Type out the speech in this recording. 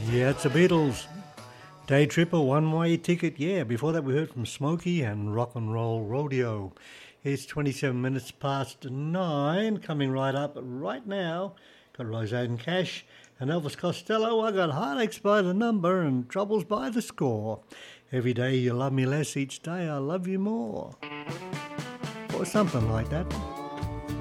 Yeah, it's the Beatles. Day Tripper, one-way ticket, yeah. Before that we heard from Smokey and Rock and Roll Rodeo. It's 27 minutes past 9, coming right up right now. Got Roseanne Cash and Elvis Costello. I got heartaches by the number and troubles by the score. Every day you love me less, each day I love you more. Or something like that.